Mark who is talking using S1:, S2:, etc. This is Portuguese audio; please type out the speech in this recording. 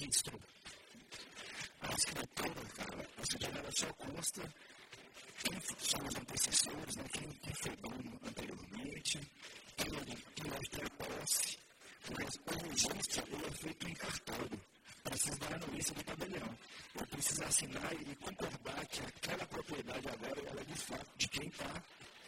S1: registro? A assinatura, cara, essa janela só consta quem são os antecessores, né? Quem foi dono anteriormente, quem vai ter a posse, mas o registro ele é feito em cartório. Precisa dar a anuência do tabelião. Ele precisa assinar e concordar que aquela propriedade agora ela é de fato de quem está